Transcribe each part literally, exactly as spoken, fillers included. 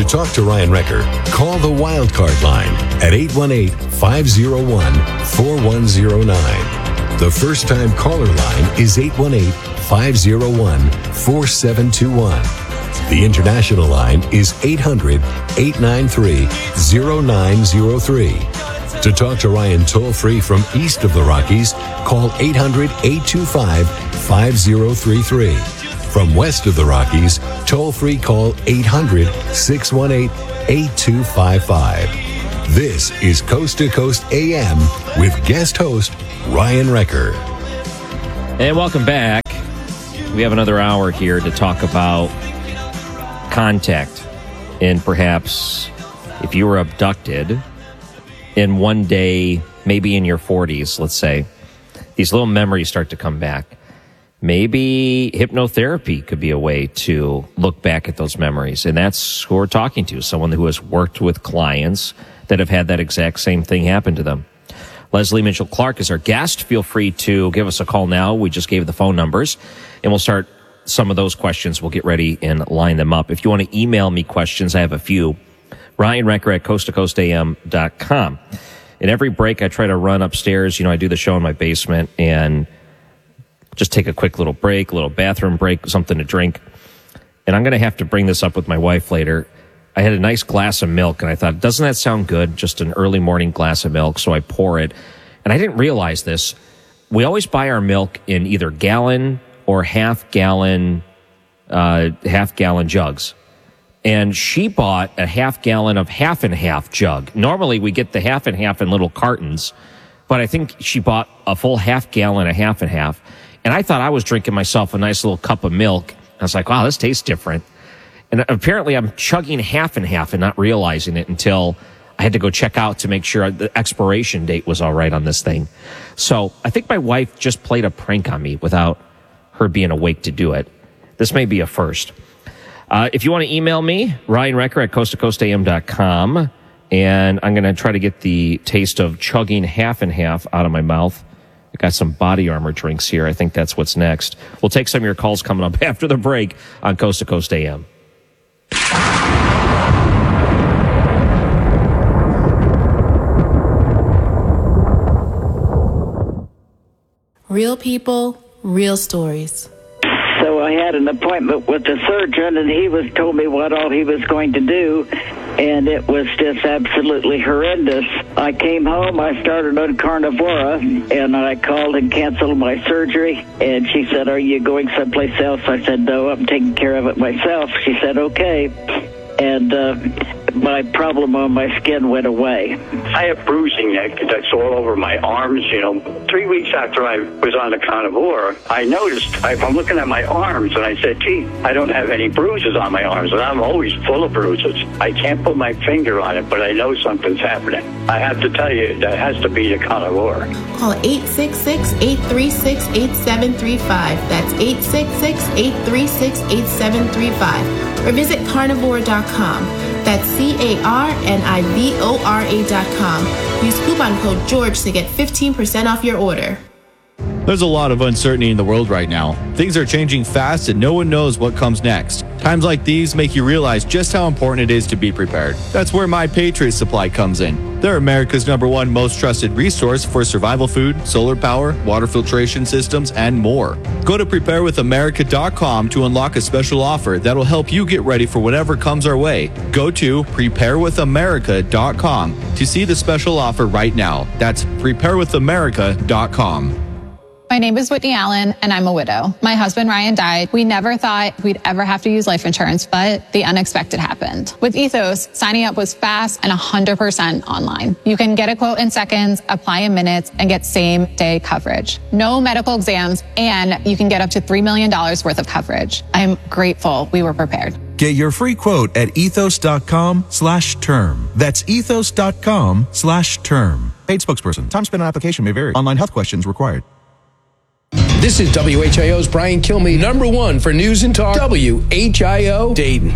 talk to Ryan Wrecker, call the Wildcard line at eight one eight, five oh one, four one oh nine. The first-time caller line is eight one eight, five oh one, four seven two one. The international line is eight hundred, eight nine three, oh nine oh three. To talk to Ryan toll-free from east of the Rockies, call eight hundred, eight two five, five oh three three. From west of the Rockies, toll-free call eight hundred, six one eight, eight two five five. This is Coast to Coast A M with guest host Ryan Wrecker. And welcome back. We have another hour here to talk about contact. And perhaps if you were abducted in one day, maybe in your forties, let's say, these little memories start to come back. Maybe hypnotherapy could be a way to look back at those memories. And that's who we're talking to, someone who has worked with clients that have had that exact same thing happen to them. Leslie Mitchell-Clark is our guest. Feel free to give us a call now. We just gave the phone numbers, and we'll start some of those questions. We'll get ready and line them up. If you want to email me questions, I have a few. Ryan Wrecker at coast to coast a m dot com. In every break, I try to run upstairs. You know, I do the show in my basement and just take a quick little break, a little bathroom break, something to drink. And I'm going to have to bring this up with my wife later. I had a nice glass of milk, and I thought, doesn't that sound good? Just an early morning glass of milk. So I pour it. And I didn't realize this. We always buy our milk in either gallon or half gallon, uh, half gallon jugs. And she bought a half gallon of half and half jug. Normally we get the half and half in little cartons, but I think she bought a full half gallon of half and half. And I thought I was drinking myself a nice little cup of milk. I was like, wow, this tastes different. And apparently I'm chugging half and half and not realizing it until I had to go check out to make sure the expiration date was all right on this thing. So I think my wife just played a prank on me without her being awake to do it. This may be a first. Uh, if you want to email me, Ryan Wrecker at coast to coast a m dot com. And I'm going to try to get the taste of chugging half and half out of my mouth. I got some Body Armor drinks here. I think that's what's next. We'll take some of your calls coming up after the break on Coast to Coast A M. Real people, real stories. So I had an appointment with the surgeon, and he was told me what all he was going to do, and it was just absolutely horrendous. I came home, I started on Carnivora, and I called and canceled my surgery, and she said, are you going someplace else? I said, no, I'm taking care of it myself. She said, okay. And uh, my problem on my skin went away. I have bruising that's all over my arms. You know, three weeks after I was on the Carnivore, I noticed, I, I'm looking at my arms, and I said, gee, I don't have any bruises on my arms, and I'm always full of bruises. I can't put my finger on it, but I know something's happening. I have to tell you, that has to be the Carnivore. Call eight six six, eight three six, eight seven three five. That's eight six six, eight three six, eight seven three five. Or visit carnivore dot com. That's C A R N I V O R A dot com. Use coupon code George to get fifteen percent off your order. There's a lot of uncertainty in the world right now. Things are changing fast and no one knows what comes next. Times like these make you realize just how important it is to be prepared. That's where My Patriot Supply comes in. They're America's number one most trusted resource for survival food, solar power, water filtration systems, and more. Go to prepare with america dot com to unlock a special offer that'll help you get ready for whatever comes our way. Go to prepare with america dot com to see the special offer right now. That's prepare with america dot com. My name is Whitney Allen, and I'm a widow. My husband, Ryan, died. We never thought we'd ever have to use life insurance, but the unexpected happened. With Ethos, signing up was fast and one hundred percent online. You can get a quote in seconds, apply in minutes, and get same-day coverage. No medical exams, and you can get up to three million dollars worth of coverage. I'm grateful we were prepared. Get your free quote at ethos.com slash term. That's ethos.com slash term. Paid spokesperson. Time spent on application may vary. Online health questions required. This is W H I O's Brian Kilmeade, number one for news and talk, W H I O Dayton.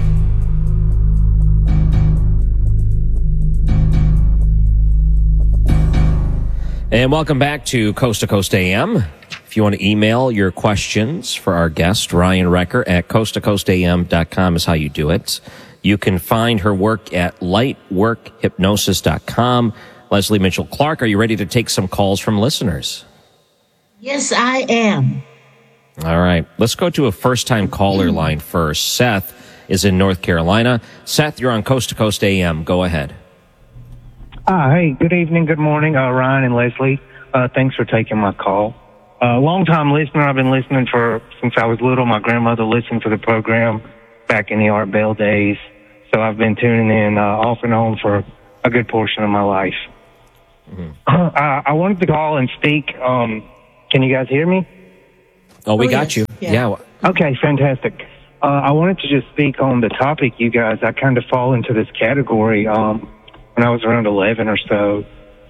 And welcome back to Coast to Coast A M. If you want to email your questions for our guest, Ryan Wrecker at coast to coast a m dot com is how you do it. You can find her work at light work hypnosis dot com. Leslie Mitchell Clark, are you ready to take some calls from listeners? Yes, I am. All right. Let's go to a first-time caller line first. Seth is in North Carolina. Seth, you're on Coast to Coast A M. Go ahead. Uh, hey, good evening, good morning, uh, Ryan and Leslie. Uh, thanks for taking my call. Uh, long-time listener. I've been listening for since I was little. My grandmother listened to the program back in the Art Bell days. So I've been tuning in uh, off and on for a good portion of my life. Mm-hmm. Uh, I wanted to call and speak. Um, can you guys hear me? Oh, we oh, got yes. you. Yeah. yeah. Okay, fantastic. Uh, I wanted to just speak on the topic, you guys. I kind of fall into this category. Um, when I was around eleven or so,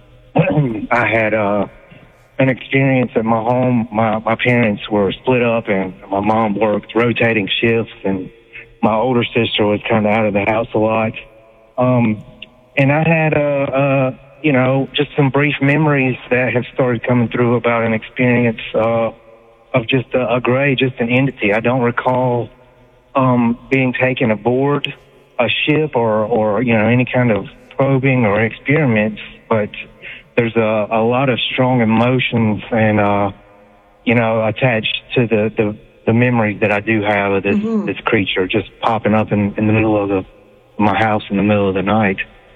I had uh, an experience at my home. My, my parents were split up, and my mom worked rotating shifts, and my older sister was kind of out of the house a lot. Um, and I had, uh, uh, you know, just some brief memories that have started coming through about an experience uh, of just a, a gray, just an entity. I don't recall um, being taken aboard a ship or, or, you know, any kind of probing or experiments, but there's a, a lot of strong emotions and, uh, you know, attached to the, the, the memories that I do have of this, mm-hmm. this creature just popping up in, in the middle of the, my house in the middle of the night.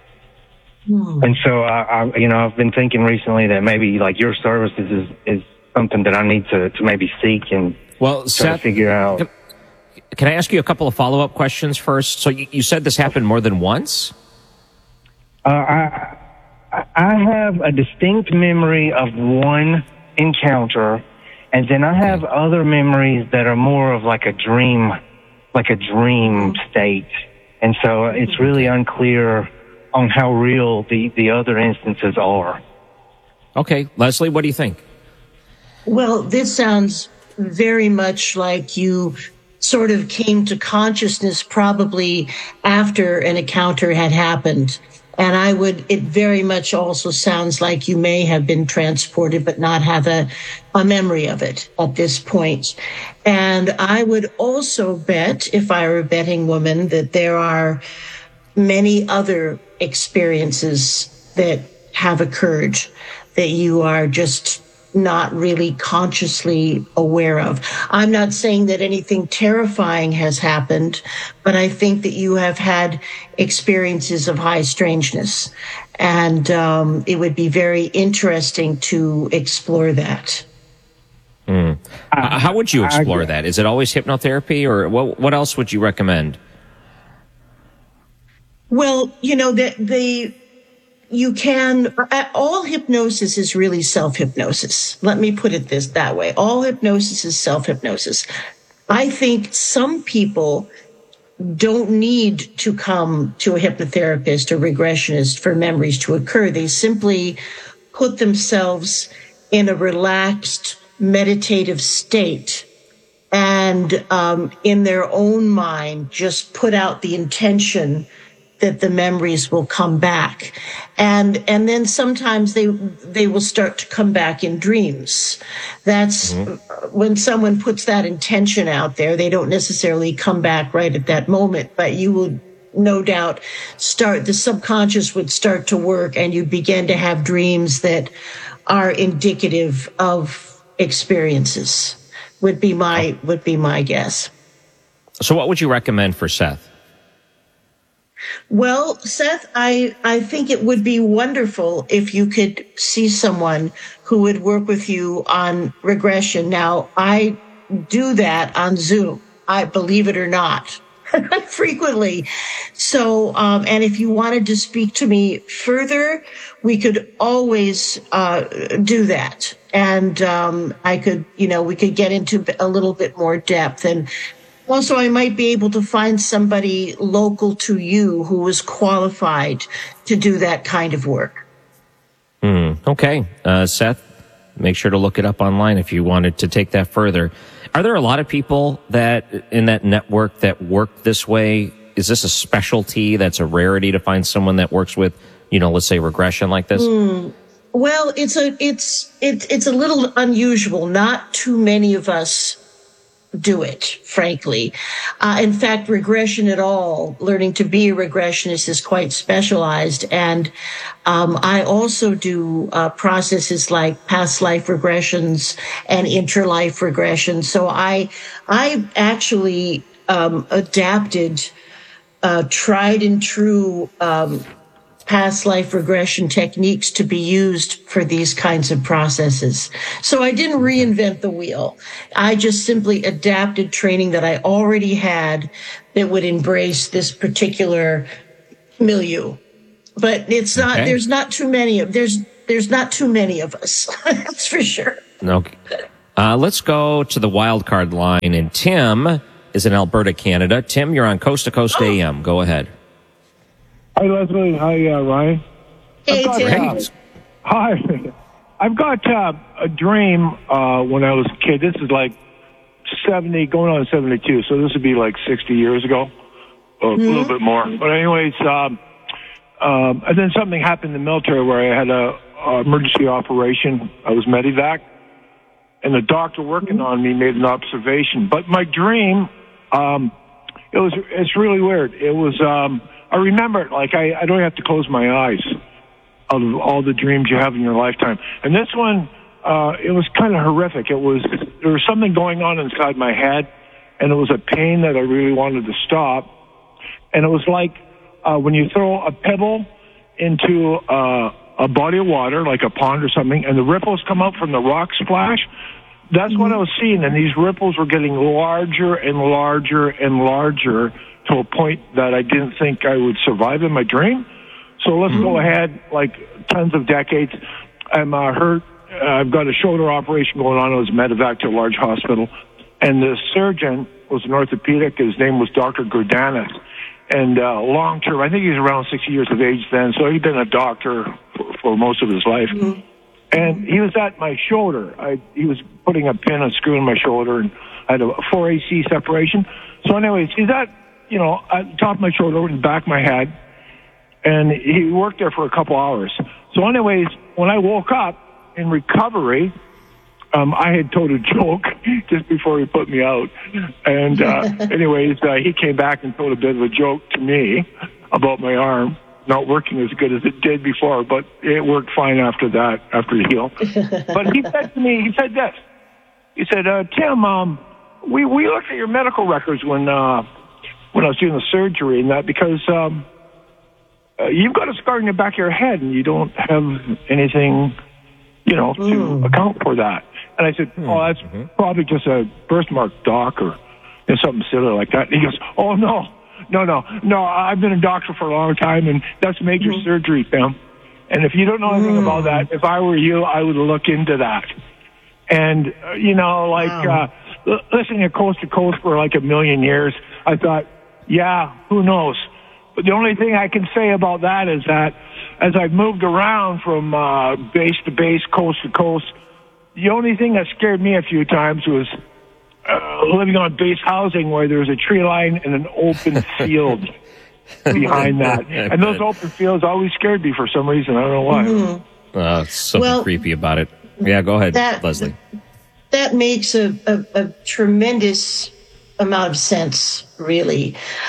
Mm. And so I, I, you know, I've been thinking recently that maybe like your services is, is something that I need to, to maybe seek and well, try Seth, to figure out. Can, can I ask you a couple of follow-up questions first? So you, you said this happened more than once? Uh, I, I have a distinct memory of one encounter. And then I have other memories that are more of like a dream, like a dream state. And so it's really unclear on how real the, the other instances are. Okay. Leslie, what do you think? Well, this sounds very much like you sort of came to consciousness probably after an encounter had happened. And I would, it very much also sounds like you may have been transported, but not have a, a memory of it at this point. And I would also bet, if I were a betting woman, that there are many other experiences that have occurred that you are just not really consciously aware of. I'm not saying that anything terrifying has happened, but I think that you have had experiences of high strangeness. And um, it would be very interesting to explore that. Mm. Uh, How would you explore I, that? Is it always hypnotherapy, or what, what else would you recommend? Well, you know, the, the you can, all hypnosis is really self-hypnosis. Let me put it this that way. All hypnosis is self-hypnosis. I think some people don't need to come to a hypnotherapist or regressionist for memories to occur. They simply put themselves in a relaxed, meditative state and um, in their own mind just put out the intention that the memories will come back. And, and then sometimes they, they will start to come back in dreams. That's mm-hmm. when someone puts that intention out there, they don't necessarily come back right at that moment, but you will no doubt start, the subconscious would start to work and you begin to have dreams that are indicative of experiences would be my, would be my guess. So what would you recommend for Seth? Well, Seth, I, I think it would be wonderful if you could see someone who would work with you on regression. Now, I do that on Zoom. I believe it or not, frequently. So, um, and if you wanted to speak to me further, we could always uh, do that. And um, I could, you know, we could get into a little bit more depth. And also, I might be able to find somebody local to you who is qualified to do that kind of work. Mm, okay. Uh, Seth, make sure to look it up online if you wanted to take that further. Are there a lot of people that in that network that work this way? Is this a specialty that's a rarity to find someone that works with, you know, let's say regression like this? Mm. Well, it's a, it's, it, it's a little unusual. Not too many of us do it, frankly. Uh, in fact, regression at all, learning to be a regressionist is quite specialized. And um, I also do uh, processes like past life regressions and interlife regressions. So I, I actually um, adapted uh, tried and true um, past life regression techniques to be used for these kinds of processes. So I didn't reinvent the wheel. I just simply adapted training that I already had that would embrace this particular milieu. But it's not, Okay. there's not too many of, there's, there's not too many of us. That's for sure. Okay. Uh, let's go to the wild card line, and Tim is in Alberta, Canada. Tim, you're on Coast to Coast Oh. A M. Go ahead. Hi, Leslie. Hi, uh, Ryan. Hey, I've got, Tim. uh, hi. I've got uh, a dream uh, when I was a kid. This is like seventy, going on seventy-two, so this would be like sixty years ago, or a little bit more. But anyways, um, um, and then something happened in the military where I had a, a emergency operation. I was medevac, and the doctor working on me made an observation. But my dream, um, it was it's really weird. It was. Um, I remember it like I, I don't have to close my eyes out of all the dreams you have in your lifetime. And this one, uh, it was kind of horrific. It was, there was something going on inside my head, and it was a pain that I really wanted to stop. And it was like uh, when you throw a pebble into uh, a body of water, like a pond or something, and the ripples come out from the rock splash. That's what I was seeing, and these ripples were getting larger and larger and larger to a point that I didn't think I would survive in my dream. So let's go ahead, like tons of decades. I'm uh, hurt. Uh, I've got a shoulder operation going on. I was medevac to a large hospital. And the surgeon was an orthopedic. His name was Doctor Gurdanis. And uh, long term, I think he was around sixty years of age then, so he'd been a doctor for, for most of his life. Mm-hmm. And he was at my shoulder. I, he was putting a pin and screw in my shoulder, and I had a four A C separation. So anyways, he's at, you know, at the top of my shoulder and the back of my head, and he worked there for a couple hours. So anyways, when I woke up in recovery, um, I had told a joke just before he put me out. And uh, anyways, uh, he came back and told a bit of a joke to me about my arm not working as good as it did before, but it worked fine after that, after the heal. But he said to me, he said this. He said, uh, Tim, um, we, we looked at your medical records when, uh, when I was doing the surgery and that, because um, uh, you've got a scar in the back of your head and you don't have anything, you know, to mm. account for that. And I said, mm. oh, that's mm-hmm. probably just a birthmark, doc, or you know, something silly like that. And he goes, oh, no, no, no, no, I've been a doctor for a long time, and that's major mm. surgery, Tim. And if you don't know anything mm. about that, if I were you, I would look into that. And, uh, you know, like, wow. uh, l- listening to Coast to Coast for like a million years, I thought, yeah, who knows? But the only thing I can say about that is that as I've moved around from uh, base to base, coast to coast, the only thing that scared me a few times was uh, living on base housing where there's a tree line and an open field behind that. And those open fields always scared me for some reason. I don't know why. Mm-hmm. Uh, something well, creepy about it. Yeah, go ahead, that, Leslie. That makes a, a, a tremendous amount of sense, really.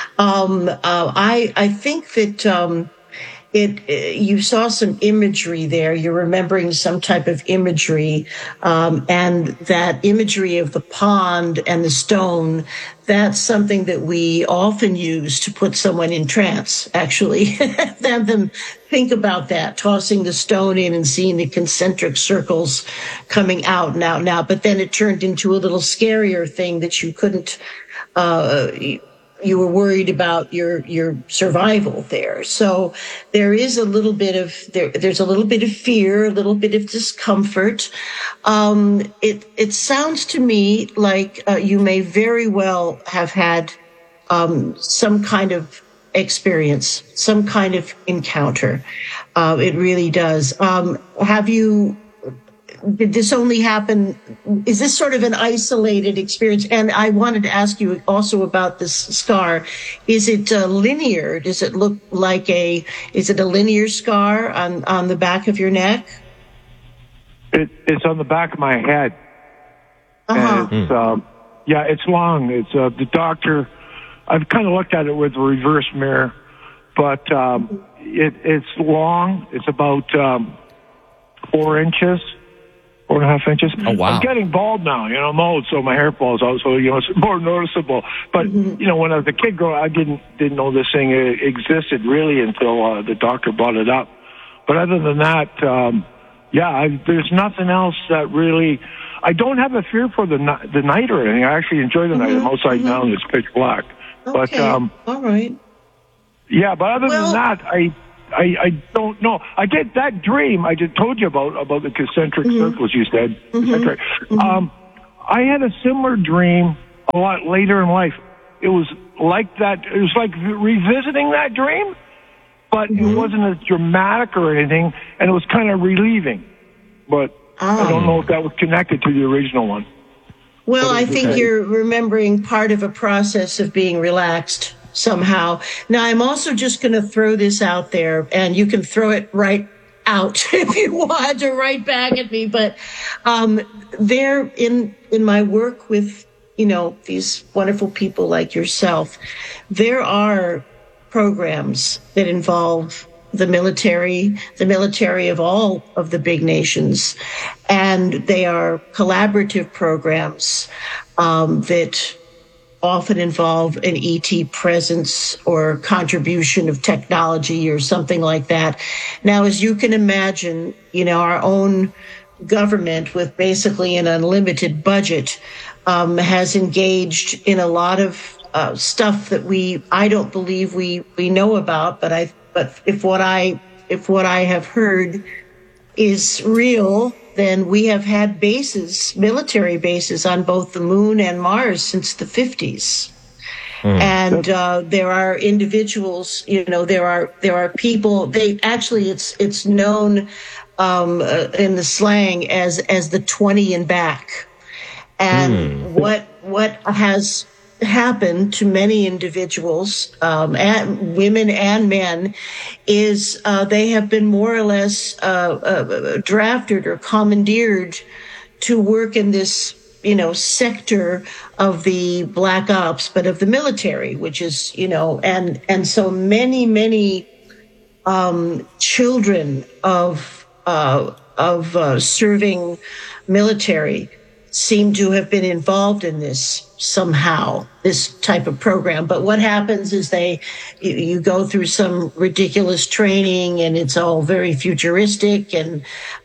Um, uh, I I think that um, it uh, you saw some imagery there. You're remembering some type of imagery, um, and that imagery of the pond and the stone. That's something that we often use to put someone in trance, actually. Have them think about that, tossing the stone in and seeing the concentric circles coming out and out and out. But then it turned into a little scarier thing that you couldn't, uh, you were worried about your, your survival there. So there is a little bit of, there, there's a little bit of fear, a little bit of discomfort. Um, it, it sounds to me like uh, you may very well have had, um, some kind of experience, some kind of encounter. Uh, it really does. Um, have you, did this only happen? Is this sort of an isolated experience? And I wanted to ask you also about this scar. Is it uh, linear? Does it look like a, is it a linear scar on, on the back of your neck? It, it's on the back of my head. Uh-huh. And it's, um, yeah, it's long. It's uh, the doctor. I've kind of looked at it with a reverse mirror, but um, it, it's long. It's about um, four inches, four and a half inches. Oh, wow. I'm getting bald now. You know, I'm old, so my hair falls out, so, you know, it's more noticeable. But, mm-hmm. you know, when I was a kid growing, I didn't, didn't know this thing existed really until uh, the doctor brought it up. But other than that, um, yeah, I, there's nothing else that really... I don't have a fear for the, the night or anything. I actually enjoy the mm-hmm. night. I'm outside mm-hmm. now and it's pitch black. Okay. But, um, all right. Yeah, but other well, than that, I, I, I don't know. I get that dream I just told you about, about the concentric mm-hmm. circles you said. Mm-hmm. Concentric. Mm-hmm. Um, I had a similar dream a lot later in life. It was like that. It was like revisiting that dream, but mm-hmm. it wasn't as dramatic or anything, and it was kind of relieving. But oh. I don't know if that was connected to the original one. Well, I think okay. you're remembering part of a process of being relaxed somehow. Now, I'm also just going to throw this out there, and you can throw it right out if you want, or right back at me. But um, there, in in my work with, you know, these wonderful people like yourself, there are programs that involve the military, the military of all of the big nations. And they are collaborative programs um, that often involve an E T presence or contribution of technology or something like that. Now, as you can imagine, you know, our own government with basically an unlimited budget um, has engaged in a lot of uh, stuff that we, I don't believe we, we know about, but I But if what I if what I have heard is real, then we have had bases, military bases, on both the moon and Mars since the fifties. Mm. And uh, there are individuals, you know, there are there are people. They actually, it's it's known um, uh, in the slang as as the twenty and back. And mm. what what has happened to many individuals, um, and women and men, is uh, they have been more or less uh, uh, drafted or commandeered to work in this, you know, sector of the black ops, but of the military, which is, you know, and and so many many um, children of uh, of uh, serving military seem to have been involved in this somehow, this type of program. But what happens is they, you, you go through some ridiculous training, and it's all very futuristic. And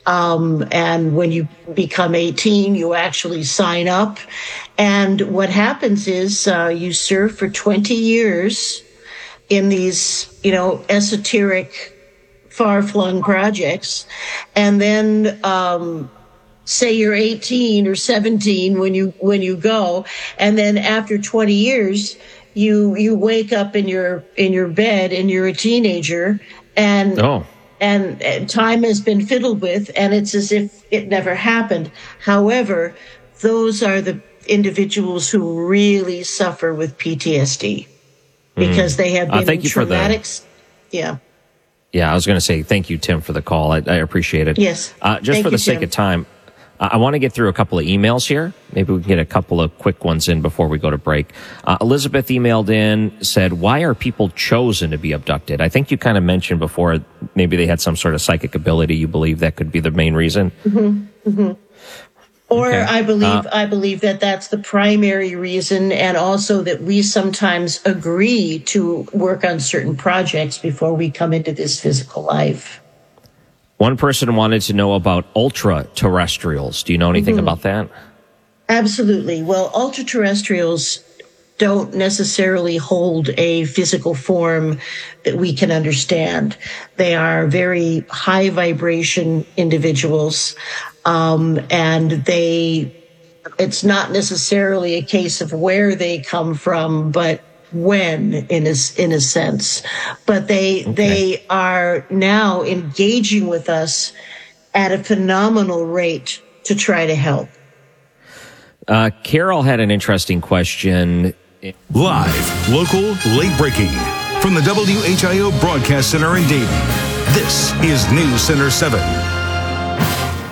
um, and when you become eighteen, you actually sign up. And what happens is uh, you serve for twenty years in these, you know, esoteric, far-flung projects, and then um, say you're eighteen or seventeen when you when you go, and then after twenty years you you wake up in your in your bed and you're a teenager, and oh. and, and time has been fiddled with, and it's as if it never happened. However, those are the individuals who really suffer with P T S D because mm. they have been uh, thank in you traumatic for the- yeah yeah I was going to say thank you, Tim, for the call. I, I appreciate it. Yes. Uh, just thank for the you, sake Tim. of time, I want to get through a couple of emails here. Maybe we can get a couple of quick ones in before we go to break. Uh, Elizabeth emailed in, said, why are people chosen to be abducted? I think you kind of mentioned before, maybe they had some sort of psychic ability. You believe that could be the main reason? Mm-hmm. Mm-hmm. Or okay. I believe uh, I believe that that's the primary reason, and also that we sometimes agree to work on certain projects before we come into this physical life. One person wanted to know about ultra-terrestrials. Do you know anything mm-hmm. about that? Absolutely. Well, ultra-terrestrials don't necessarily hold a physical form that we can understand. They are very high vibration individuals, um, and they, it's not necessarily a case of where they come from, but when, in a, in a sense. But they okay. they are now engaging with us at a phenomenal rate to try to help. Uh, Carol had an interesting question. Live, local, late breaking. From the W H I O Broadcast Center in Dayton, this is News Center seven.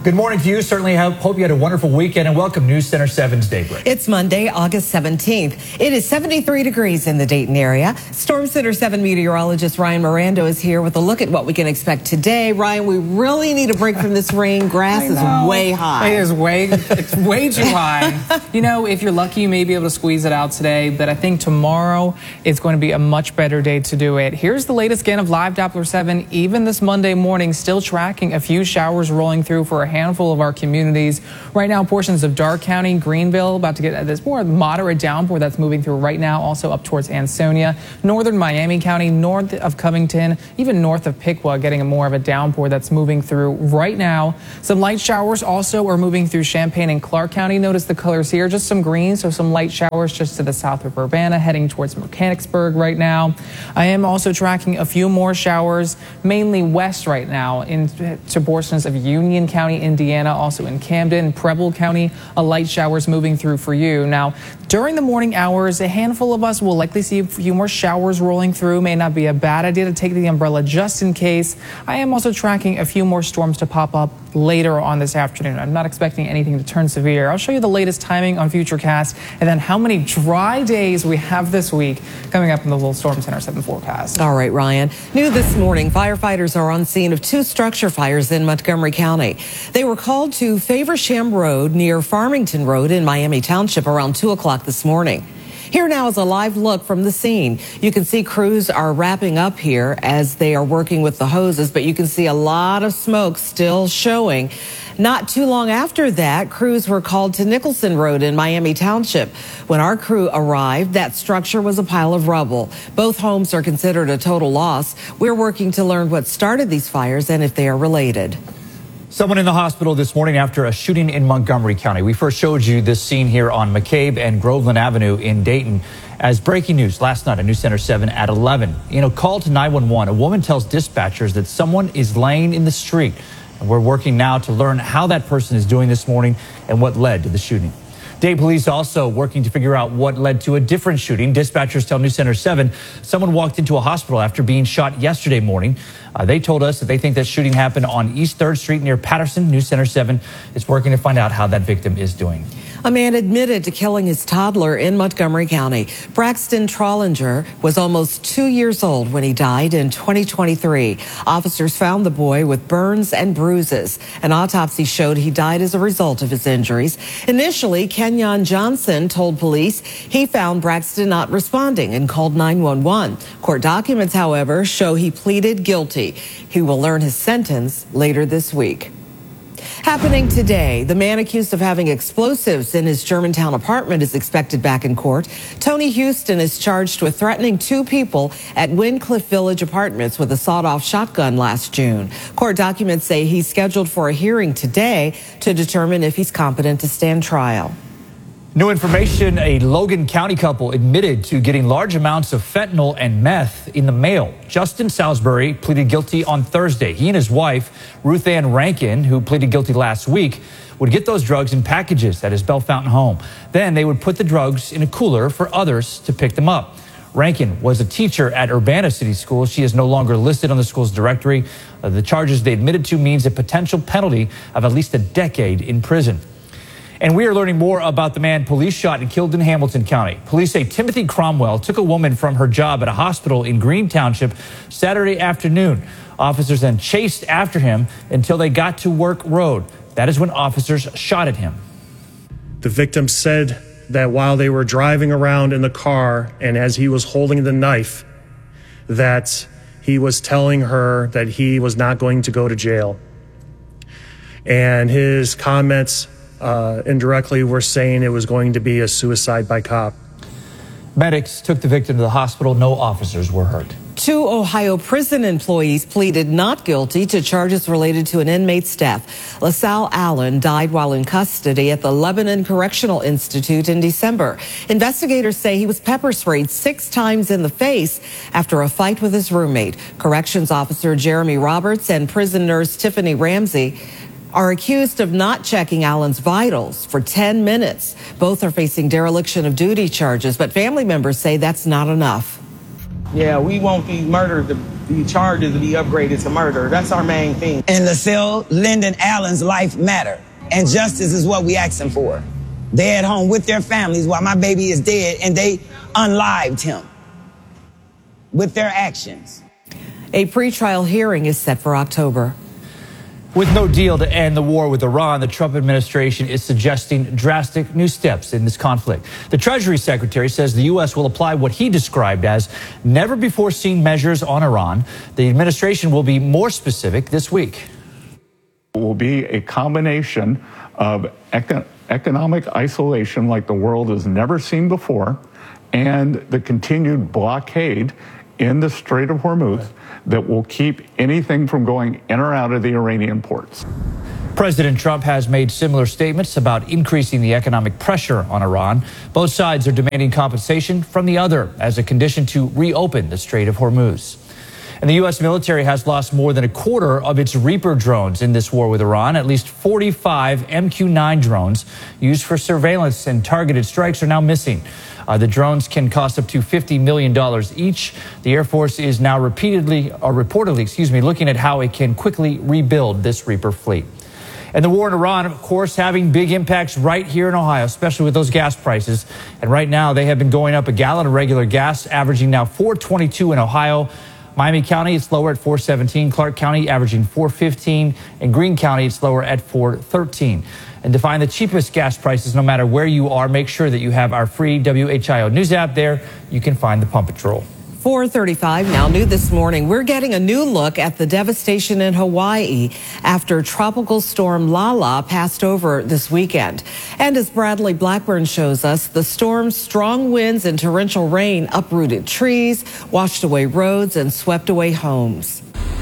Good morning to you. Certainly hope you had a wonderful weekend, and welcome News Center seven's Daybreak. It's Monday, August seventeenth. It is seventy-three degrees in the Dayton area. Storm Center seven meteorologist Ryan Mirando is here with a look at what we can expect today. Ryan, we really need a break from this rain. Grass is way high. It is way, it's way too high. You know, if you're lucky, you may be able to squeeze it out today, but I think tomorrow is going to be a much better day to do it. Here's the latest scan of live Doppler seven. Even this Monday morning, still tracking a few showers rolling through for a handful of our communities. Right now, portions of Darke County, Greenville, about to get this more moderate downpour that's moving through right now, also up towards Ansonia, northern Miami County, north of Covington, even north of Piqua, getting a more of a downpour that's moving through right now. Some light showers also are moving through Champaign and Clark County. Notice the colors here, just some green, so some light showers just to the south of Urbana, heading towards Mechanicsburg right now. I am also tracking a few more showers, mainly west right now, into portions of Union County, Indiana, also in Camden, Preble County, a light showers moving through for you. Now, during the morning hours, a handful of us will likely see a few more showers rolling through. May not be a bad idea to take the umbrella just in case. I am also tracking a few more storms to pop up later on this afternoon. I'm not expecting anything to turn severe. I'll show you the latest timing on Futurecast and then how many dry days we have this week coming up in the little Storm Center seven forecast. All right, Ryan. New this morning, firefighters are on scene of two structure fires in Montgomery County. They were called to Faversham Road near Farmington Road in Miami Township around two o'clock this morning. Here now is a live look from the scene. You can see crews are wrapping up here as they are working with the hoses, but you can see a lot of smoke still showing. Not too long after that, crews were called to Nicholson Road in Miami Township. When our crew arrived, that structure was a pile of rubble. Both homes are considered a total loss. We're working to learn what started these fires and if they are related. Someone in the hospital this morning after a shooting in Montgomery County. We first showed you this scene here on McCabe and Groveland Avenue in Dayton as breaking news last night on News Center seven at eleven. In a call to nine one one, a woman tells dispatchers that someone is laying in the street. And we're working now to learn how that person is doing this morning and what led to the shooting. Dayton police also working to figure out what led to a different shooting. Dispatchers tell News Center seven someone walked into a hospital after being shot yesterday morning. Uh, they told us that they think that shooting happened on East third Street near Patterson. News Center seven is working to find out how that victim is doing. A man admitted to killing his toddler in Montgomery County. Braxton Trollinger was almost two years old when he died in twenty twenty-three. Officers found the boy with burns and bruises. An autopsy showed he died as a result of his injuries. Initially, Kenyon Johnson told police he found Braxton not responding and called nine one one. Court documents, however, show he pleaded guilty. He will learn his sentence later this week. Happening today, the man accused of having explosives in his Germantown apartment is expected back in court. Tony Houston is charged with threatening two people at Windcliff Village Apartments with a sawed-off shotgun last June. Court documents say he's scheduled for a hearing today to determine if he's competent to stand trial. New information, a Logan County couple admitted to getting large amounts of fentanyl and meth in the mail. Justin Salisbury pleaded guilty on Thursday. He and his wife, Ruth Ann Rankin, who pleaded guilty last week, would get those drugs in packages at his Bellefountain home. Then they would put the drugs in a cooler for others to pick them up. Rankin was a teacher at Urbana City School. She is no longer listed on the school's directory. Uh, the charges they admitted to means a potential penalty of at least a decade in prison. And we are learning more about the man police shot and killed in Hamilton County. Police say Timothy Cromwell took a woman from her job at a hospital in Green Township Saturday afternoon. Officers then chased after him until they got to Work Road. That is when officers shot at him. The victim said that while they were driving around in the car and as he was holding the knife, that he was telling her that he was not going to go to jail. And his comments Uh, indirectly were saying it was going to be a suicide by cop. Medics took the victim to the hospital. No officers were hurt. Two Ohio prison employees pleaded not guilty to charges related to an inmate's death. LaSalle Allen died while in custody at the Lebanon Correctional Institute in December. Investigators say he was pepper sprayed six times in the face after a fight with his roommate. Corrections officer Jeremy Roberts and prison nurse Tiffany Ramsey are accused of not checking Allen's vitals for ten minutes. Both are facing dereliction of duty charges, but family members say that's not enough. Yeah, we want these murders, the, the charges to be upgraded to murder. That's our main thing. In LaSalle, Lyndon Allen's life mattered, and justice is what we asking for. They're at home with their families while my baby is dead, and they unlived him with their actions. A pretrial hearing is set for October. With no deal to end the war with Iran, the Trump administration is suggesting drastic new steps in this conflict. The Treasury Secretary says the U S will apply what he described as never-before-seen measures on Iran. The administration will be more specific this week. It will be a combination of econ- economic isolation like the world has never seen before and the continued blockade in the Strait of Hormuz that will keep anything from going in or out of the Iranian ports. President Trump has made similar statements about increasing the economic pressure on Iran. Both sides are demanding compensation from the other as a condition to reopen the Strait of Hormuz. And the U S military has lost more than a quarter of its Reaper drones in this war with Iran. At least forty-five M Q nine drones used for surveillance and targeted strikes are now missing. Uh, the drones can cost up to fifty million dollars each. The Air Force is now repeatedly, or reportedly, excuse me, looking at how it can quickly rebuild this Reaper fleet. And the war in Iran, of course, having big impacts right here in Ohio, especially with those gas prices. And right now, they have been going up. A gallon of regular gas, averaging now four twenty-two in Ohio. Miami County, it's lower at four seventeen. Clark County, averaging four fifteen. And Greene County, it's lower at four thirteen. And to find the cheapest gas prices, no matter where you are, make sure that you have our free W H I O News app there. You can find the Pump Patrol. four thirty-five now, new this morning. We're getting a new look at the devastation in Hawaii after Tropical Storm Lala passed over this weekend. And as Bradley Blackburn shows us, the storm's strong winds and torrential rain uprooted trees, washed away roads, and swept away homes.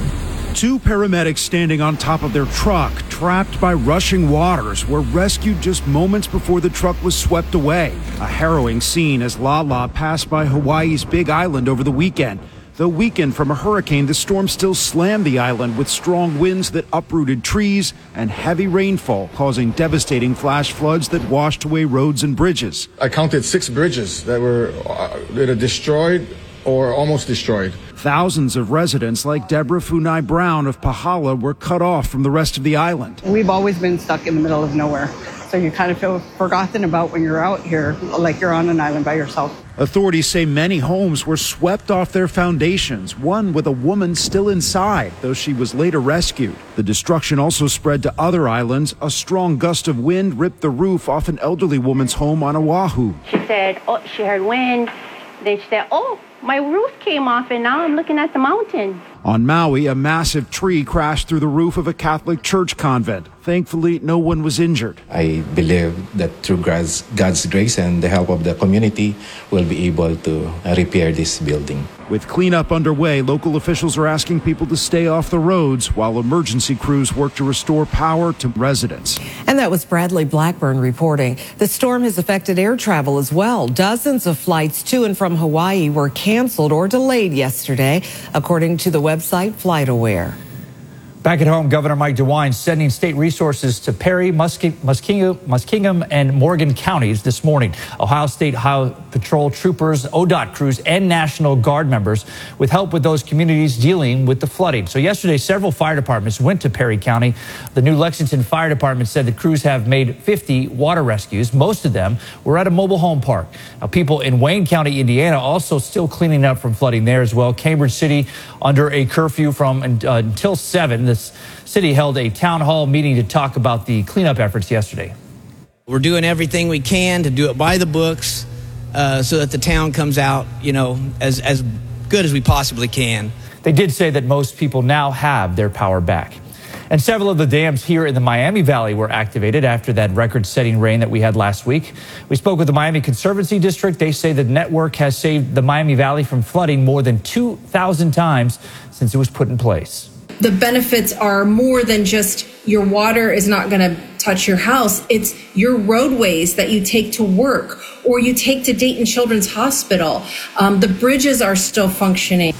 Two paramedics standing on top of their truck, trapped by rushing waters, were rescued just moments before the truck was swept away. A harrowing scene as Lala passed by Hawaii's Big Island over the weekend. Though weakened from a hurricane, the storm still slammed the island with strong winds that uprooted trees and heavy rainfall, causing devastating flash floods that washed away roads and bridges. I counted six bridges that were uh, either destroyed or almost destroyed. Thousands of residents like Deborah Funai Brown of Pahala were cut off from the rest of the island. We've always been stuck in the middle of nowhere. So you kind of feel forgotten about when you're out here, like you're on an island by yourself. Authorities say many homes were swept off their foundations, one with a woman still inside, though she was later rescued. The destruction also spread to other islands. A strong gust of wind ripped the roof off an elderly woman's home on Oahu. She said, oh, she heard wind. Then she said, oh, my roof came off and now I'm looking at the mountain. On Maui, a massive tree crashed through the roof of a Catholic church convent. Thankfully, no one was injured. I believe that through God's, God's grace and the help of the community, we'll be able to repair this building. With cleanup underway, local officials are asking people to stay off the roads while emergency crews work to restore power to residents. And that was Bradley Blackburn reporting. The storm has affected air travel as well. Dozens of flights to and from Hawaii were canceled or delayed yesterday, according to the website FlightAware. Back at home, Governor Mike DeWine sending state resources to Perry, Muskingum, Muskingum, and Morgan counties this morning. Ohio State Highway Patrol troopers, O D O T crews, and National Guard members with help with those communities dealing with the flooding. So yesterday, several fire departments went to Perry County. The new Lexington Fire Department said the crews have made fifty water rescues. Most of them were at a mobile home park. Now, people in Wayne County, Indiana, also still cleaning up from flooding there as well. Cambridge City under a curfew from uh, until seven. The city held a town hall meeting to talk about the cleanup efforts yesterday. We're doing everything we can to do it by the books uh, so that the town comes out, you know, as, as good as we possibly can. They did say that most people now have their power back. And several of the dams here in the Miami Valley were activated after that record-setting rain that we had last week. We spoke with the Miami Conservancy District. They say the network has saved the Miami Valley from flooding more than two thousand times since it was put in place. The benefits are more than just your water is not going to touch your house. It's your roadways that you take to work or you take to Dayton Children's Hospital. Um, the bridges are still functioning.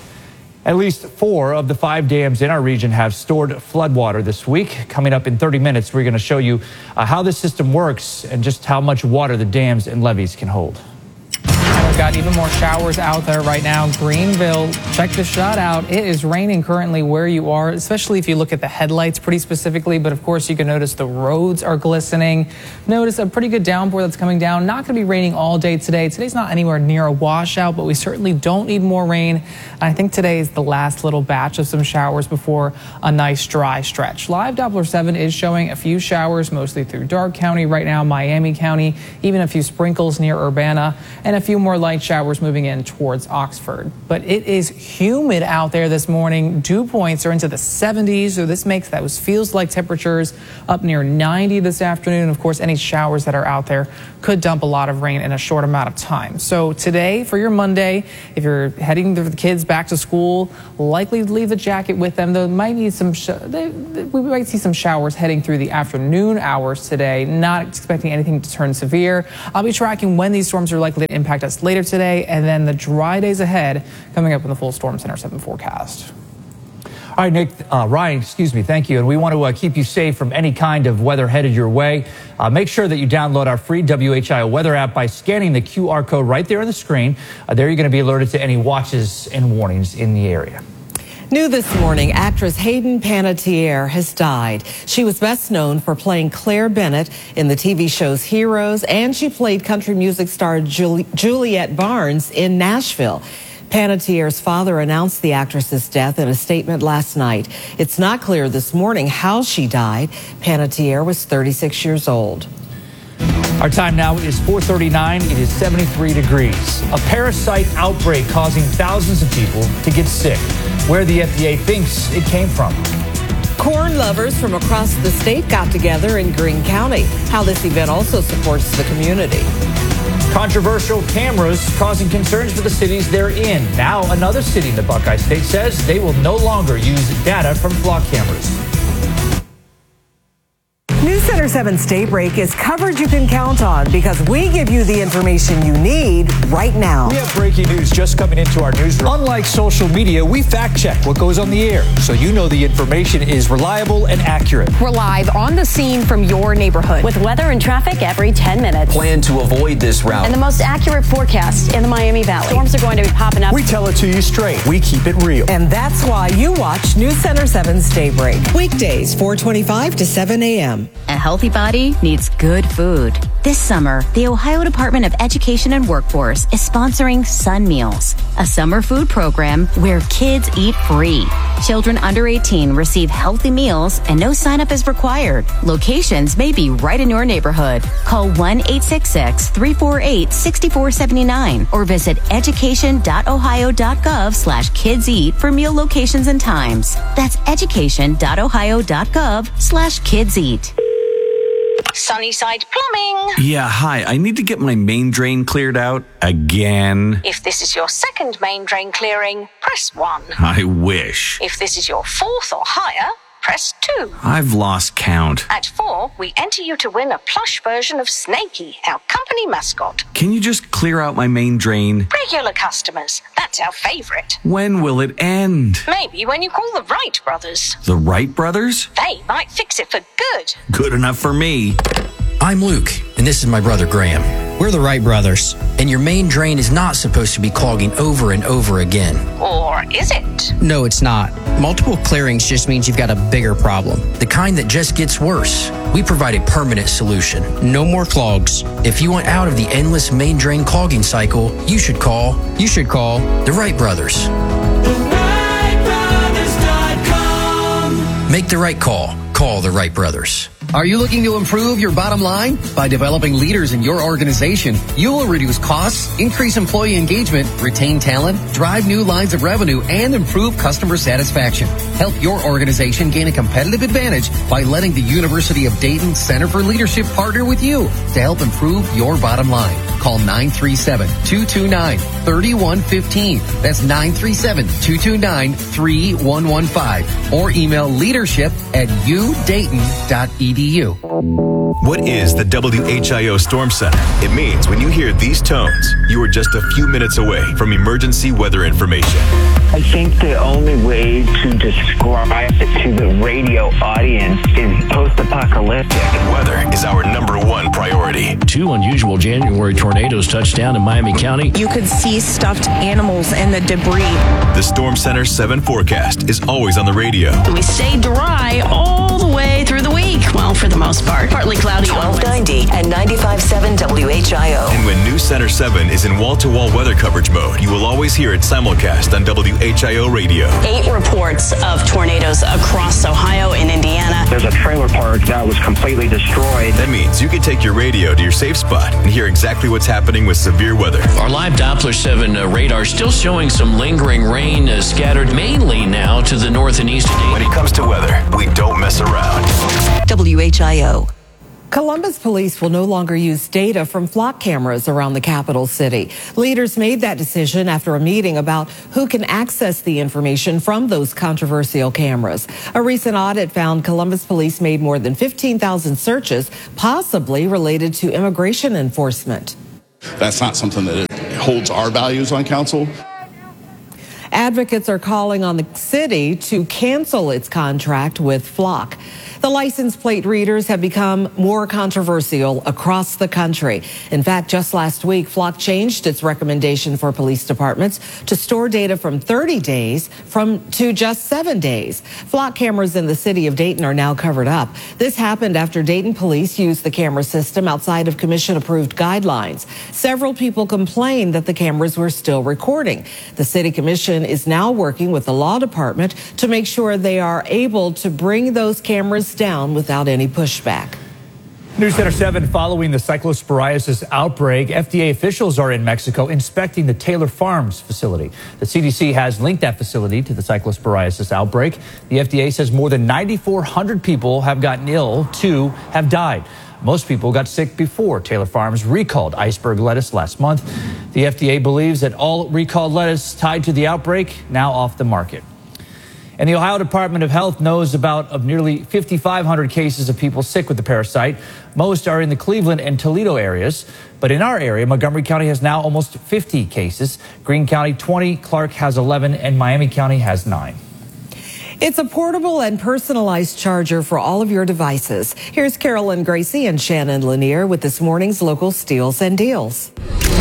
At least four of the five dams in our region have stored floodwater this week. Coming up in thirty minutes, we're going to show you uh, how this system works and just how much water the dams and levees can hold. we've got even more showers out there right now. Greenville, check the shot out. It is raining currently where you are, especially if you look at the headlights pretty specifically. But of course, you can notice the roads are glistening. Notice a pretty good downpour that's coming down. Not going to be raining all day today. Today's not anywhere near a washout, but we certainly don't need more rain. I think today is the last little batch of some showers before a nice dry stretch. Live Doppler seven is showing a few showers, mostly through Darke County right now, Miami County, even a few sprinkles near Urbana, and a few more light showers moving in towards Oxford. But it is humid out there this morning. Dew points are into the seventies, so this makes those feels like temperatures up near ninety this afternoon. Of course, any showers that are out there could dump a lot of rain in a short amount of time. So today, for your Monday, if you're heading the kids back to school, likely leave the jacket with them. They might need some. Sh- they, they, we might see some showers heading through the afternoon hours today. Not expecting anything to turn severe. I'll be tracking when these storms are likely to impact us later today, and then the dry days ahead coming up in the full Storm Center seven forecast. All right, Nick, uh, Ryan, excuse me, thank you. And we want to uh, keep you safe from any kind of weather headed your way. Uh, make sure that you download our free W H I O weather app by scanning the Q R code right there on the screen. Uh, there you're going to be alerted to any watches and warnings in the area. New this morning, actress Hayden Panettiere has died. She was best known for playing Claire Bennett in the T V shows Heroes, and she played country music star Juli- Juliette Barnes in Nashville. Panettiere's father announced the actress's death in a statement last night. It's not clear this morning how she died. Panettiere was thirty-six years old. Our time now is four thirty-nine. It is seventy-three degrees. A parasite outbreak causing thousands of people to get sick. Where the F D A thinks it came from. Corn lovers from across the state got together in Greene County. How this event also supports the community. Controversial cameras causing concerns for the cities they're in. Now another city in the Buckeye State says they will no longer use data from flock cameras. News Center seven's Daybreak is coverage you can count on because we give you the information you need right now. We have breaking news just coming into our newsroom. Unlike social media, we fact check what goes on the air, so you know the information is reliable and accurate. We're live on the scene from your neighborhood with weather and traffic every ten minutes. Plan to avoid this route. And the most accurate forecast in the Miami Valley. Storms are going to be popping up. We tell it to you straight. We keep it real. And that's why you watch News Center seven's Daybreak. Weekdays, four twenty-five to seven a.m. A healthy body needs good food. This summer, the Ohio Department of Education and Workforce is sponsoring Sun Meals, a summer food program where kids eat free. Children under eighteen receive healthy meals and no sign-up is required. Locations may be right in your neighborhood. Call one eight six six, three four eight, six four seven nine or visit education.ohio.gov slash kids eat for meal locations and times. That's education.ohio.gov slash kids eat. Sunnyside Plumbing. Yeah, hi. I need to get my main drain cleared out again. If this is your second main drain clearing, press one. I wish. If this is your fourth or higher, press two. I've lost count. At four, we enter you to win a plush version of Snakey, our company mascot. Can you just clear out my main drain? Regular customers, that's our favorite. When will it end? Maybe when you call the Wright brothers. The Wright brothers? They might fix it for good. Good enough for me. I'm Luke, and this is my brother Graham. We're the Wright brothers, and your main drain is not supposed to be clogging over and over again. Or is it? No, it's not. Multiple clearings just means you've got a bigger problem, the kind that just gets worse. We provide a permanent solution. No more clogs. If you want out of the endless main drain clogging cycle, you should call, you should call the Wright brothers. the wright brothers dot com. Make the right call. Call the Wright brothers. Are you looking to improve your bottom line? By developing leaders in your organization, you will reduce costs, increase employee engagement, retain talent, drive new lines of revenue, and improve customer satisfaction. Help your organization gain a competitive advantage by letting the University of Dayton Center for Leadership partner with you to help improve your bottom line. Call nine three seven, two two nine, three one one five. That's nine three seven, two two nine, three one one five. Or email leadership at u dayton dot e d u. What is the W H I O Storm Center? It means when you hear these tones, you are just a few minutes away from emergency weather information. I think the only way to describe it to the radio audience is post-apocalyptic. Weather is our number one priority. Two unusual January tornadoes touched down in Miami County. You could see stuffed animals and the debris. The Storm Center seven forecast is always on the radio. We stay dry all the way through the week. Well, for the most part. Partly cloudy. twelve ninety and ninety-five point seven W H I O. And when News Center seven is in wall-to-wall weather coverage mode, you will always hear it simulcast on W H I O radio. Eight reports of tornadoes across Ohio and Indiana. There's a trailer park that was completely destroyed. That means you can take your radio to your safe spot and hear exactly what's happening with severe weather. Our live Doppler seven uh, radar still showing some lingering rain uh, scattered mainly now to the north and east. When it comes to weather, we don't mess around. W H I O. Columbus police will no longer use data from flock cameras around the capital city. Leaders made that decision after a meeting about who can access the information from those controversial cameras. A recent audit found Columbus police made more than fifteen thousand searches, possibly related to immigration enforcement. That's not something that holds our values on council. Advocates are calling on the city to cancel its contract with Flock. The license plate readers have become more controversial across the country. In fact, just last week, Flock changed its recommendation for police departments to store data from thirty days from to just seven days. Flock cameras in the city of Dayton are now covered up. This happened after Dayton police used the camera system outside of commission-approved guidelines. Several people complained that the cameras were still recording. The city commission is now working with the law department to make sure they are able to bring those cameras down without any pushback. News Center seven, following the cyclosporiasis outbreak, F D A officials are in Mexico inspecting the Taylor Farms facility. The C D C has linked that facility to the cyclosporiasis outbreak. The F D A says more than nine thousand four hundred people have gotten ill, two have died. Most people got sick before Taylor Farms recalled iceberg lettuce last month. The F D A believes that all recalled lettuce tied to the outbreak now off the market. And the Ohio Department of Health knows about of nearly five thousand five hundred cases of people sick with the parasite. Most are in the Cleveland and Toledo areas. But in our area, Montgomery County has now almost fifty cases. Greene County, twenty. Clark has eleven. And Miami County has nine. It's a portable and personalized charger for all of your devices. Here's Carolyn Gracie and Shannon Lanier with this morning's local steals and deals.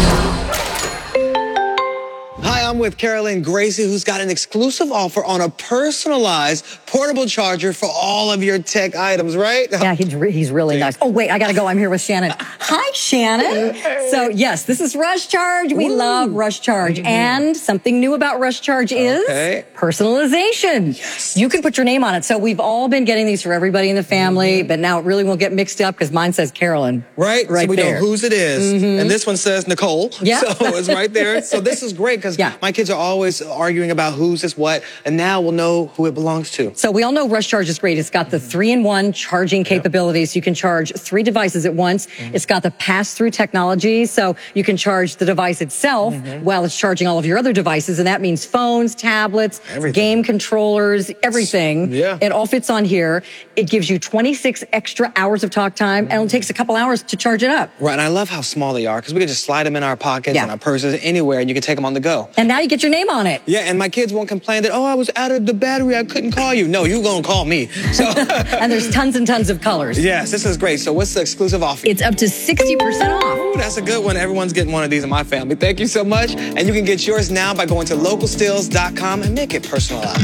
Hi, I'm with Carolyn Gracie, who's got an exclusive offer on a personalized portable charger for all of your tech items, right? Yeah, he's, re- he's really nice. Oh, wait, I got to go. I'm here with Shannon. Hi, Shannon. So, yes, this is Rush Charge. We Ooh. love Rush Charge. Mm-hmm. And something new about Rush Charge is okay. personalization. Yes. You can put your name on it. So we've all been getting these for everybody in the family, mm-hmm. but now it really won't get mixed up because mine says Carolyn. Right? Right so we there. know whose it is. Mm-hmm. And this one says Nicole. Yeah. So it's right there. So this is great because yeah. my kids are always arguing about whose is what, and now we'll know who it belongs to. So we all know Rush Charge is great. It's got the three-in-one charging capabilities. You can charge three devices at once. Mm-hmm. It's got the pass-through technology, so you can charge the device itself mm-hmm. while it's charging all of your other devices, and that means phones, tablets, everything. game controllers, everything. Yeah. It all fits on here. It gives you twenty-six extra hours of talk time, mm-hmm. and it takes a couple hours to charge it up. Right, and I love how small they are, because we can just slide them in our pockets yeah. and our purses, anywhere, and you can take them on the go. And now you get your name on it. Yeah, and my kids won't complain that, oh, I was out of the battery, I couldn't call you. No, you're going to call me. So and there's tons and tons of colors. Yes, this is great. So what's the exclusive offer? It's up to sixty percent off. Ooh, that's a good one. Everyone's getting one of these in my family. Thank you so much. And you can get yours now by going to local steals dot com and make it personalized.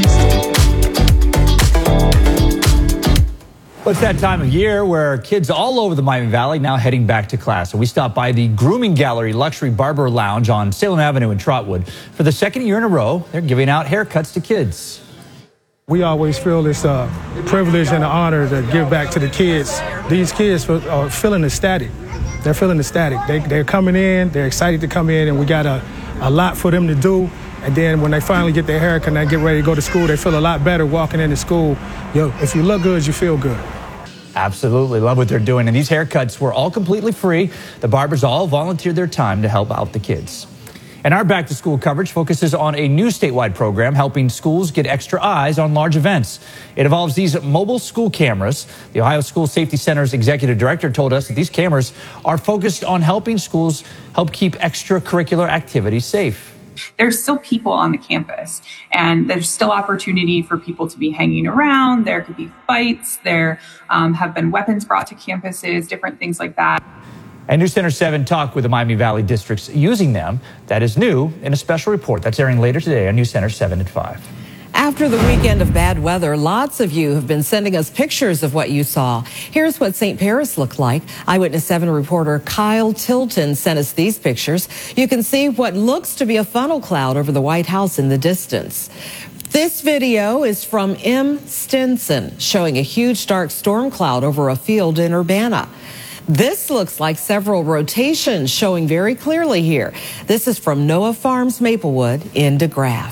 Well, it's that time of year where kids all over the Miami Valley now heading back to class. So we stopped by the Grooming Gallery Luxury Barber Lounge on Salem Avenue in Trotwood. For the second year in a row, they're giving out haircuts to kids. We always feel it's a privilege and an honor to give back to the kids. These kids are feeling ecstatic. They're feeling ecstatic. They, they're coming in, they're excited to come in, and we got a, a lot for them to do. And then when they finally get their haircut and they get ready to go to school, they feel a lot better walking into school. Yo, if you look good, you feel good. Absolutely. Love what they're doing. And these haircuts were all completely free. The barbers all volunteered their time to help out the kids. And our back-to-school coverage focuses on a new statewide program helping schools get extra eyes on large events. It involves these mobile school cameras. The Ohio School Safety Center's executive director told us that these cameras are focused on helping schools help keep extracurricular activities safe. There's still people on the campus, and there's still opportunity for people to be hanging around. There could be fights. There um, have been weapons brought to campuses, different things like that. And News Center seven talked with the Miami Valley districts using them. That is new in a special report that's airing later today on News Center seven at five. After the weekend of bad weather, lots of you have been sending us pictures of what you saw. Here's what Saint Paris looked like. Eyewitness seven reporter Kyle Tilton sent us these pictures. You can see what looks to be a funnel cloud over the White House in the distance. This video is from M. Stinson, showing a huge dark storm cloud over a field in Urbana. This looks like several rotations showing very clearly here. This is from Noah Farms Maplewood in DeGraff.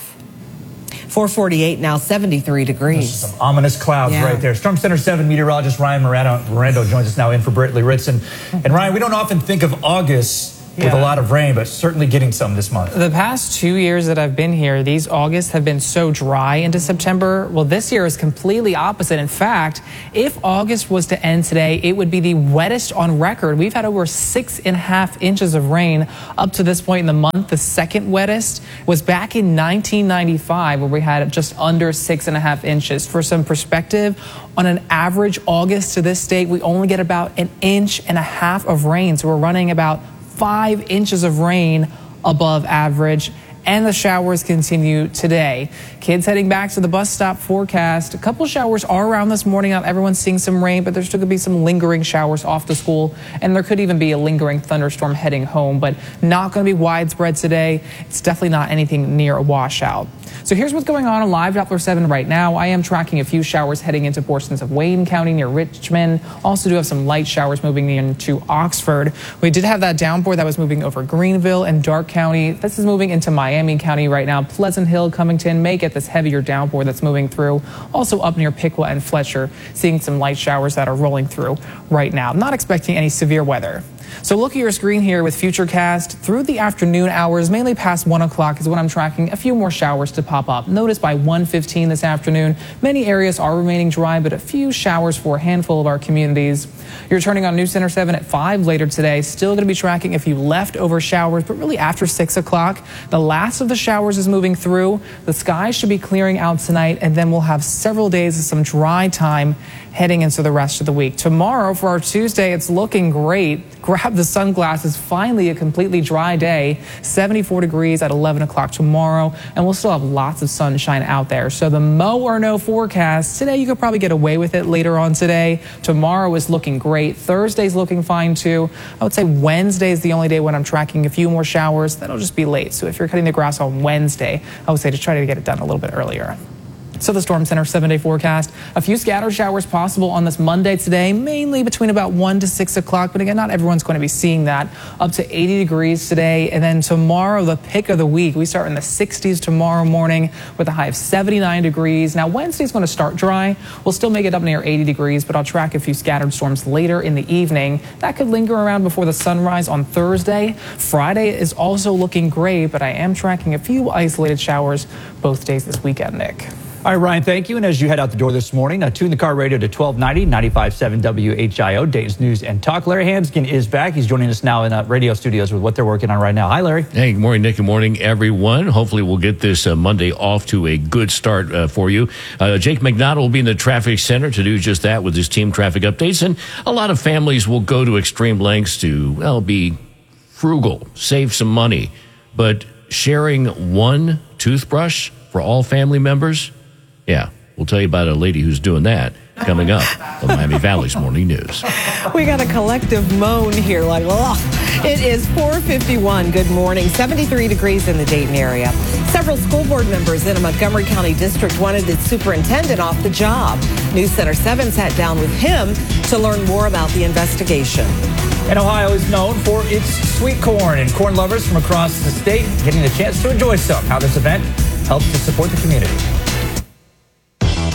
four forty-eight now, seventy-three degrees. Some ominous clouds Yeah. right there. Storm Center seven meteorologist Ryan Morano, Morando joins us now in for Britley Ritson. And Ryan, we don't often think of August with a Yeah. lot of rain, but certainly getting some this month. The past two years that I've been here, these Augusts have been so dry into September. Well, this year is completely opposite. In fact, if August was to end today, it would be the wettest on record. We've had over six and a half inches of rain up to this point in the month. The second wettest was back in nineteen ninety-five, where we had just under six and a half inches. For some perspective, on an average August to this date, we only get about an inch and a half of rain. So we're running about five inches of rain above average, and the showers continue today. Kids heading back to the bus stop forecast. A couple showers are around this morning. Not everyone's seeing some rain, but there's still going to be some lingering showers off to school, and there could even be a lingering thunderstorm heading home, but not going to be widespread today. It's definitely not anything near a washout. So here's what's going on on Live Doppler seven right now. I am tracking a few showers heading into portions of Wayne County near Richmond. Also do have some light showers moving into Oxford. We did have that downpour that was moving over Greenville and Dark County. This is moving into Miami County right now. Pleasant Hill, Covington may get this heavier downpour that's moving through. Also up near Piqua and Fletcher, seeing some light showers that are rolling through right now. Not expecting any severe weather. So look at your screen here with Futurecast. Through the afternoon hours, mainly past one o'clock is when I'm tracking a few more showers to pop up. Notice by one fifteen this afternoon, many areas are remaining dry, but a few showers for a handful of our communities. You're turning on News Center seven at five later today. Still going to be tracking a few leftover showers, but really after six o'clock, the last of the showers is moving through. The sky should be clearing out tonight, and then we'll have several days of some dry time heading into the rest of the week. Tomorrow for our Tuesday, it's looking great. Grab the sunglasses. Finally, a completely dry day. seventy-four degrees at eleven o'clock tomorrow, and we'll still have lots of sunshine out there. So the mo or no forecast. Today, you could probably get away with it later on today. Tomorrow is looking great. Thursday's looking fine too. I would say Wednesday is the only day when I'm tracking a few more showers. That'll just be late. So if you're cutting the grass on Wednesday, I would say to try to get it done a little bit earlier. So the Storm Center seven-day forecast, a few scattered showers possible on this Monday today, mainly between about one to six o'clock. But again, not everyone's going to be seeing that. Up to eighty degrees today. And then tomorrow, the pick of the week, we start in the sixties tomorrow morning with a high of seventy-nine degrees. Now, Wednesday's going to start dry. We'll still make it up near eighty degrees, but I'll track a few scattered storms later in the evening. That could linger around before the sunrise on Thursday. Friday is also looking great, but I am tracking a few isolated showers both days this weekend, Nick. All right, Ryan, thank you. And as you head out the door this morning, uh, tune the car radio to twelve ninety, ninety-five point seven W H I O, Dayton's News and Talk. Larry Hanskin is back. He's joining us now in uh, radio studios with what they're working on right now. Hi, Larry. Hey, good morning, Nick. Good morning, everyone. Hopefully we'll get this uh, Monday off to a good start uh, for you. Uh, Jake McDonald will be in the traffic center to do just that with his team traffic updates. And a lot of families will go to extreme lengths to, well, be frugal, save some money. But sharing one toothbrush for all family members, yeah. We'll tell you about a lady who's doing that coming up on Miami Valley's Morning News. We got a collective moan here like, ugh. It is four fifty-one. Good morning. seventy-three degrees in the Dayton area. Several school board members in a Montgomery County district wanted its superintendent off the job. News Center seven sat down with him to learn more about the investigation. And Ohio is known for its sweet corn, and corn lovers from across the state getting a chance to enjoy some. How this event helps to support the community.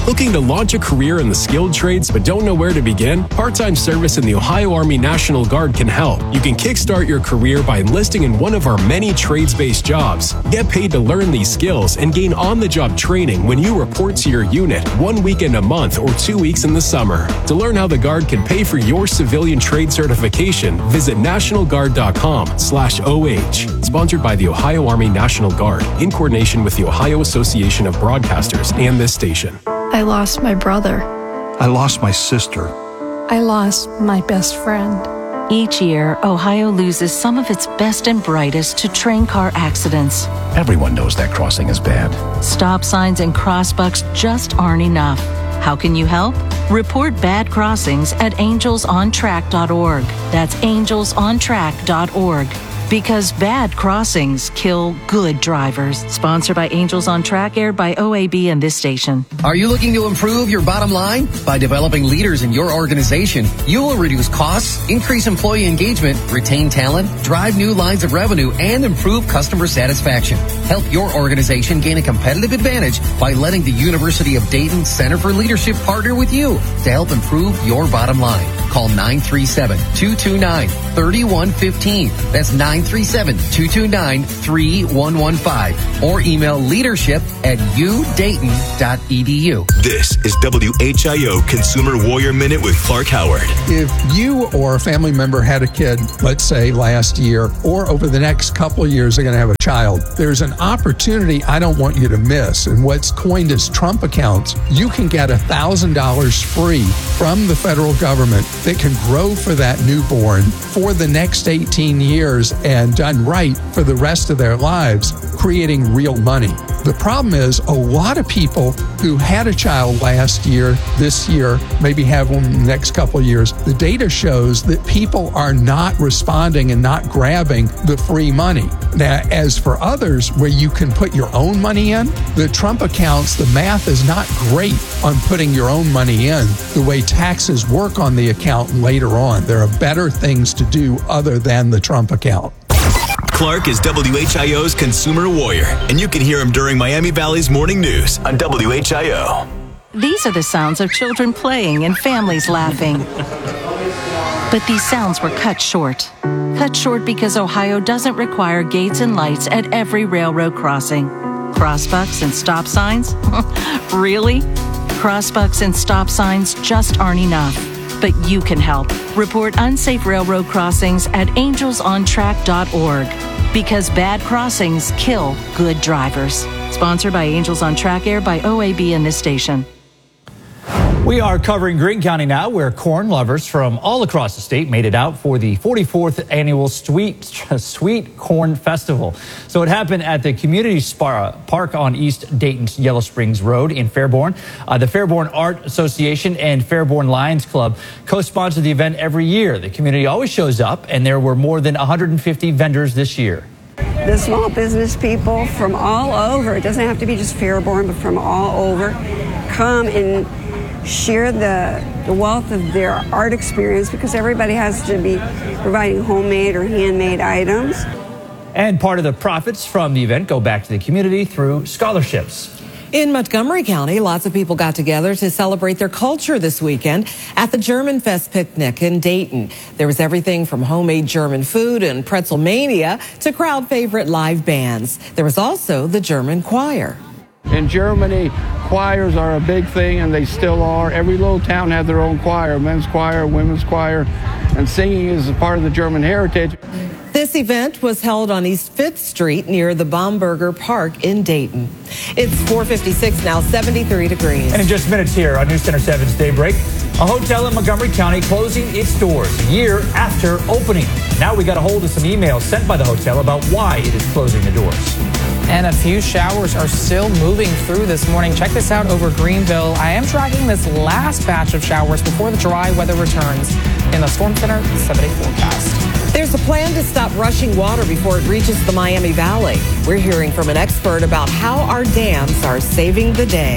Looking to launch a career in the skilled trades but don't know where to begin? Part-time service in the Ohio Army National Guard can help. You can kickstart your career by enlisting in one of our many trades-based jobs. Get paid to learn these skills and gain on-the-job training when you report to your unit one weekend a month or two weeks in the summer. To learn how the Guard can pay for your civilian trade certification, visit national guard dot com slash O H. Sponsored by the Ohio Army National Guard in coordination with the Ohio Association of Broadcasters and this station. I lost my brother. I lost my sister. I lost my best friend. Each year, Ohio loses some of its best and brightest to train car accidents. Everyone knows that crossing is bad. Stop signs and crossbucks just aren't enough. How can you help? Report bad crossings at angels on track dot org. That's angels on track dot org. Because bad crossings kill good drivers. Sponsored by Angels on Track, aired by O A B and this station. Are you looking to improve your bottom line? By developing leaders in your organization, you will reduce costs, increase employee engagement, retain talent, drive new lines of revenue, and improve customer satisfaction. Help your organization gain a competitive advantage by letting the University of Dayton Center for Leadership partner with you to help improve your bottom line. Call nine three seven, two two nine, three one one five. That's nine three seven, two two nine, three one one five. Or email leadership at u dayton dot e d u. This is W H I O Consumer Warrior Minute with Clark Howard. If you or a family member had a kid, let's say last year, or over the next couple of years, they're going to have a child, there's an opportunity I don't want you to miss. And what's coined as Trump accounts, you can get one thousand dollars free from the federal government that can grow for that newborn for the next eighteen years and done right for the rest of their lives, creating real money. The problem is a lot of people who had a child last year, this year, maybe have one in the next couple of years, the data shows that people are not responding and not grabbing the free money. Now, as for others where you can put your own money in, the Trump accounts, the math is not great on putting your own money in the way taxes work on the account later on. There are better things to do other than the Trump account. Clark is W H I O's Consumer Warrior, and you can hear him during Miami Valley's Morning News on W H I O. These are the sounds of children playing and families laughing. But these sounds were cut short. Cut short because Ohio doesn't require gates and lights at every railroad crossing. Crossbucks and stop signs? Really? Crossbucks and stop signs just aren't enough. But you can help. Report unsafe railroad crossings at angels on track dot org. Because bad crossings kill good drivers. Sponsored by Angels on Track, aired by O A B and this station. We are covering Greene County now, where corn lovers from all across the state made it out for the forty-fourth annual Sweet, Sweet Corn Festival. So it happened at the Community Spa Park on East Dayton's Yellow Springs Road in Fairborn. Uh, the Fairborn Art Association and Fairborn Lions Club co-sponsor the event every year. The community always shows up, and there were more than one hundred fifty vendors this year. The small business people from all over, it doesn't have to be just Fairborn, but from all over, come and share the, the wealth of their art experience, because everybody has to be providing homemade or handmade items. And part of the profits from the event go back to the community through scholarships. In Montgomery County, lots of people got together to celebrate their culture this weekend at the German Fest picnic in Dayton. There was everything from homemade German food and pretzel mania to crowd favorite live bands. There was also the German choir. In Germany, choirs are a big thing, and they still are. Every little town has their own choir, men's choir, women's choir, and singing is a part of the German heritage. This event was held on East fifth Street near the Baumberger Park in Dayton. It's four fifty-six now, seventy-three degrees. And in just minutes here on News Center seven's Daybreak, a hotel in Montgomery County closing its doors a year after opening. Now we got a hold of some emails sent by the hotel about why it is closing the doors. And a few showers are still moving through this morning. Check this out over Greenville. I am tracking this last batch of showers before the dry weather returns in the Storm Center seven-day forecast. There's a plan to stop rushing water before it reaches the Miami Valley. We're hearing from an expert about how our dams are saving the day.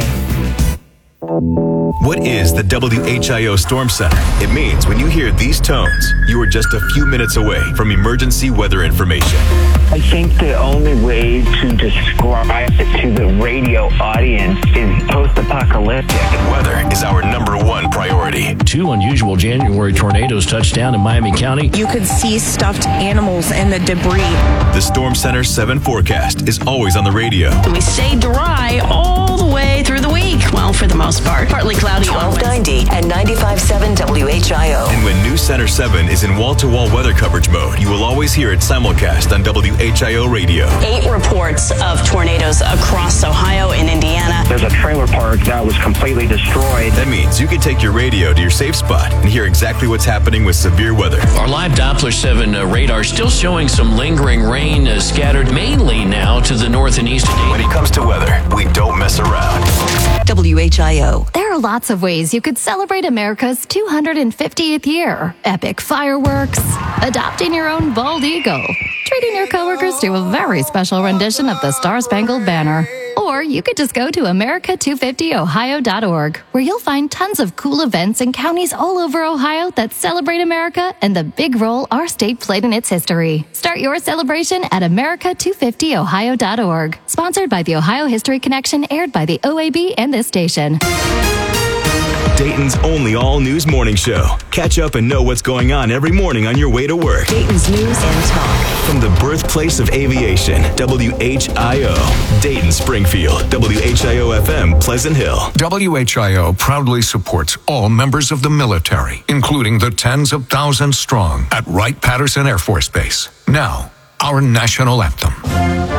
What is the W H I O Storm Center? It means when you hear these tones, you are just a few minutes away from emergency weather information. I think the only way to describe it to the radio audience is post-apocalyptic. realistic. And weather is our number one priority. Two unusual January tornadoes touched down in Miami County. You could see stuffed animals and the debris. The Storm Center seven forecast is always on the radio. We stay dry all the way through the week. Well, for the most part. Partly cloudy on twelve ninety and ninety-five point seven W H I O. And when New Center seven is in wall-to-wall weather coverage mode, you will always hear it simulcast on W H I O radio. Eight reports of tornadoes across Ohio and Indiana. There's a trailer park that was completely destroyed. That means you can take your radio to your safe spot and hear exactly what's happening with severe weather. Our live Doppler seven uh, radar still showing some lingering rain uh, scattered mainly now to the north and east. When it comes to weather, we don't mess around. W H I O. There are lots of ways you could ccelebrate America's two hundred fiftieth year. Epic fireworks, adopting your own bald eagle, treating your coworkers to a very special rendition of the Star-Spangled Banner. Or you could just go to America two fifty Ohio dot org, where you'll find tons of cool events in counties all over Ohio that celebrate America and the big role our state played in its history. Start your celebration at America two fifty Ohio dot org. Sponsored by the Ohio History Connection, aired by the O A B and this station. Dayton's only all-news morning show. Catch up and know what's going on every morning on your way to work. Dayton's news and talk. From the birthplace of aviation, W H I O. Dayton, Springfield, W H I O F M, Pleasant Hill. W H I O proudly supports all members of the military, including the tens of thousands strong at Wright-Patterson Air Force Base. Now, our national anthem.